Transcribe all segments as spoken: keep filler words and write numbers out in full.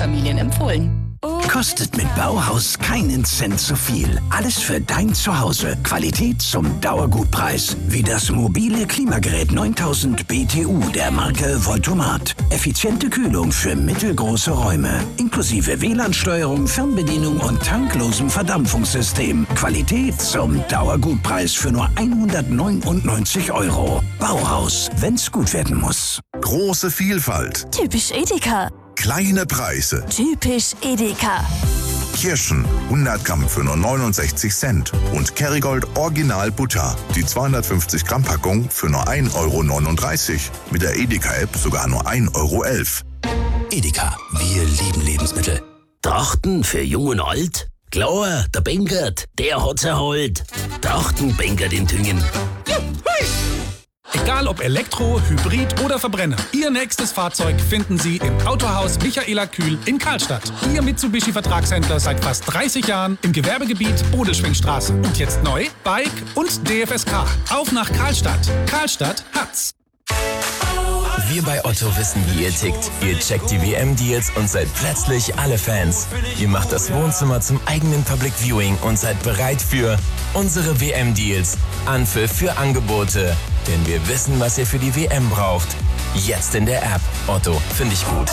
Familien empfohlen. Kostet mit Bauhaus keinen Cent zu viel. Alles für dein Zuhause. Qualität zum Dauergutpreis. Wie das mobile Klimagerät neuntausend B T U der Marke Voltomat. Effiziente Kühlung für mittelgroße Räume. Inklusive W L A N-Steuerung, Fernbedienung und tanklosem Verdampfungssystem. Qualität zum Dauergutpreis für nur hundertneunundneunzig Euro. Bauhaus, wenn's gut werden muss. Große Vielfalt. Typisch Edeka. Kleine Preise. Typisch Edeka. Kirschen hundert Gramm für nur neunundsechzig Cent. Und Kerrygold Original Butter. Die zweihundertfünfzig Gramm Packung für nur ein Euro neununddreißig. Mit der Edeka-App sogar nur ein Euro elf. Edeka, wir lieben Lebensmittel. Trachten für Jung und Alt? Klar, der Benkert, der hat's erholt. Trachten Benkert in Tüngen. Egal ob Elektro, Hybrid oder Verbrenner, Ihr nächstes Fahrzeug finden Sie im Autohaus Michaela Kühl in Karlstadt. Ihr Mitsubishi-Vertragshändler seit fast dreißig Jahren im Gewerbegebiet Bodelschwingstraße. Und jetzt neu, Bike und D F S K. Auf nach Karlstadt. Karlstadt hat's. Wir bei Otto wissen, wie ihr tickt. Ihr checkt die W M-Deals und seid plötzlich alle Fans. Ihr macht das Wohnzimmer zum eigenen Public Viewing und seid bereit für unsere W M-Deals. Anpfiff für Angebote. Denn wir wissen, was ihr für die W M braucht. Jetzt in der App. Otto, finde ich gut.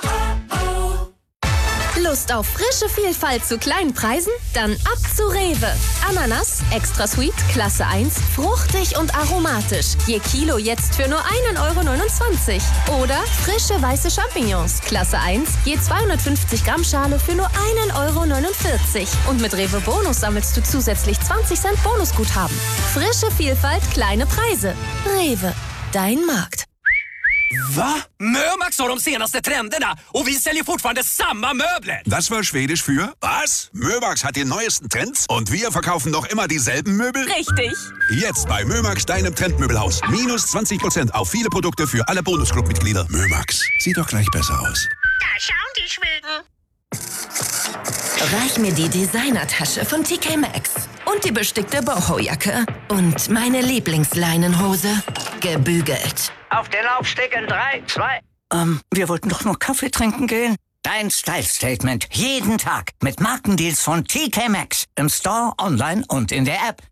Lust auf frische Vielfalt zu kleinen Preisen? Dann ab zu Rewe. Ananas, extra sweet, Klasse eins, fruchtig und aromatisch. Je Kilo jetzt für nur ein Euro neunundzwanzig. Oder frische weiße Champignons, Klasse eins, je zweihundertfünfzig Gramm Schale für nur ein Euro neunundvierzig. Und mit Rewe Bonus sammelst du zusätzlich zwanzig Cent Bonusguthaben. Frische Vielfalt, kleine Preise. Rewe, dein Markt. Va? Mömax har de senaste trenderna och vi säljer fortfarande samma möbler. Das war Schwedisch für was? Mömax hat die neuesten Trends und wir verkaufen noch immer dieselben Möbel? Richtig. Jetzt bei Mömax, deinem Trendmöbelhaus. Minus zwanzig Prozent auf viele Produkte für alle Bonusclub-Mitglieder. Mömax, sieht doch gleich besser aus. Da schauen die Schweden. Reich mir die Designertasche von T K Maxx. Und die bestickte Boho-Jacke. Und meine Lieblingsleinenhose. Gebügelt. Auf den Laufsteg in drei, zwei. Ähm, wir wollten doch nur Kaffee trinken gehen. Dein Style-Statement. Jeden Tag. Mit Markendeals von T K Maxx. Im Store, online und in der App.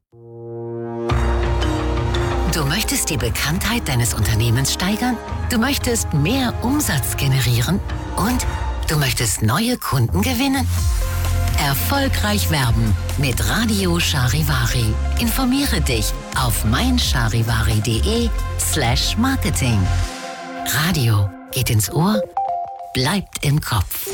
Du möchtest die Bekanntheit deines Unternehmens steigern? Du möchtest mehr Umsatz generieren? Und du möchtest neue Kunden gewinnen? Erfolgreich werben mit Radio Charivari. Informiere dich auf meincharivari.de slash marketing. Radio geht ins Ohr, bleibt im Kopf.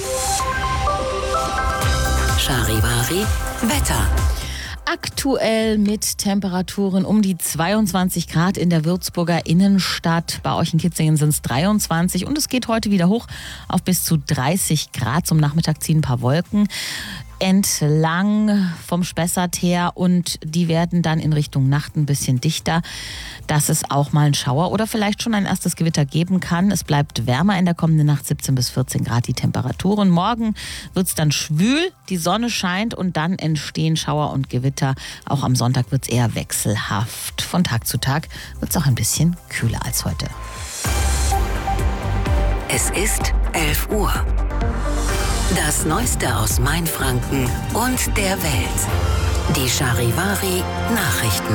Charivari Wetter. Aktuell mit Temperaturen um die zweiundzwanzig Grad in der Würzburger Innenstadt. Bei euch in Kitzingen sind es dreiundzwanzig und es geht heute wieder hoch auf bis zu dreißig Grad. Zum Nachmittag ziehen ein paar Wolken entlang vom Spessart her und die werden dann in Richtung Nacht ein bisschen dichter, dass es auch mal einen Schauer oder vielleicht schon ein erstes Gewitter geben kann. Es bleibt wärmer in der kommenden Nacht, siebzehn bis vierzehn Grad die Temperaturen. Morgen wird es dann schwül, die Sonne scheint und dann entstehen Schauer und Gewitter. Auch am Sonntag wird es eher wechselhaft. Von Tag zu Tag wird es auch ein bisschen kühler als heute. Es ist elf Uhr. Das Neueste aus Mainfranken und der Welt. Die Charivari Nachrichten.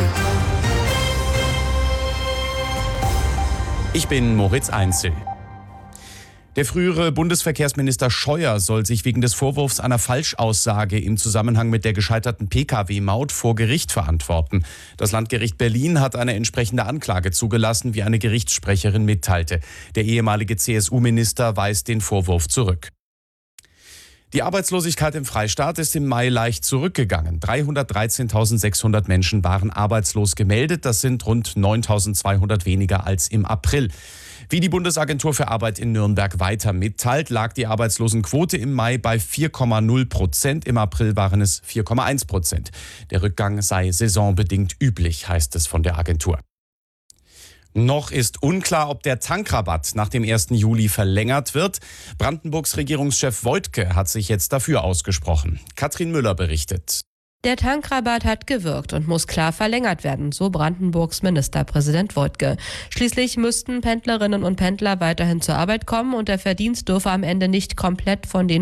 Ich bin Moritz Einzel. Der frühere Bundesverkehrsminister Scheuer soll sich wegen des Vorwurfs einer Falschaussage im Zusammenhang mit der gescheiterten P K W-Maut vor Gericht verantworten. Das Landgericht Berlin hat eine entsprechende Anklage zugelassen, wie eine Gerichtssprecherin mitteilte. Der ehemalige C S U-Minister weist den Vorwurf zurück. Die Arbeitslosigkeit im Freistaat ist im Mai leicht zurückgegangen. dreihundertdreizehntausendsechshundert Menschen waren arbeitslos gemeldet. Das sind rund neuntausendzweihundert weniger als im April. Wie die Bundesagentur für Arbeit in Nürnberg weiter mitteilt, lag die Arbeitslosenquote im Mai bei vier Komma null Prozent. Im April waren es vier Komma eins Prozent. Der Rückgang sei saisonbedingt üblich, heißt es von der Agentur. Noch ist unklar, ob der Tankrabatt nach dem ersten Juli verlängert wird. Brandenburgs Regierungschef Woidke hat sich jetzt dafür ausgesprochen. Katrin Müller berichtet. Der Tankrabatt hat gewirkt und muss klar verlängert werden, so Brandenburgs Ministerpräsident Woidke. Schließlich müssten Pendlerinnen und Pendler weiterhin zur Arbeit kommen und der Verdienst dürfe am Ende nicht komplett von den